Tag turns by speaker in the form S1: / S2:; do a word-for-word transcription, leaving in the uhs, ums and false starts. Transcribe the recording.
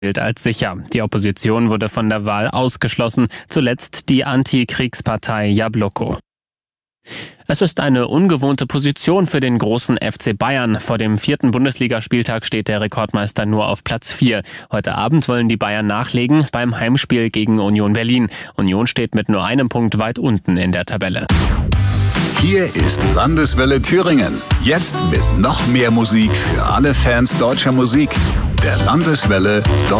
S1: gilt als sicher. Die Opposition wurde von der Wahl ausgeschlossen, zuletzt die Antikriegspartei Jabloko. Es ist eine ungewohnte Position für den großen F C Bayern. Vor dem vierten Bundesligaspieltag steht der Rekordmeister nur auf Platz vier. Heute Abend wollen die Bayern nachlegen beim Heimspiel gegen Union Berlin. Union steht mit nur einem Punkt weit unten in der Tabelle.
S2: Hier ist Landeswelle Thüringen. Jetzt mit noch mehr Musik für alle Fans deutscher Musik. Der Landeswelle